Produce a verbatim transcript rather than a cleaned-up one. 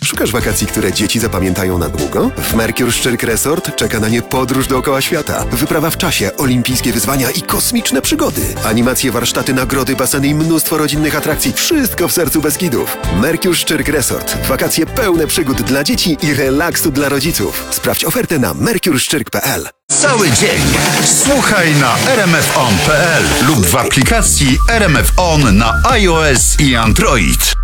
Szukasz wakacji, które dzieci zapamiętają na długo? W Mercure Szczyrk Resort czeka na nie podróż dookoła świata, wyprawa w czasie, olimpijskie wyzwania i kosmiczne przygody. Animacje, warsztaty, nagrody, baseny i mnóstwo rodzinnych atrakcji. Wszystko w sercu Beskidów. Mercure Szczyrk Resort. Wakacje pełne przygód dla dzieci i relaksu dla rodziców. Sprawdź ofertę na mercure szczyrk kropka p l. Cały dzień słuchaj na r m f on kropka p l lub w aplikacji R M F On na iOS i Android.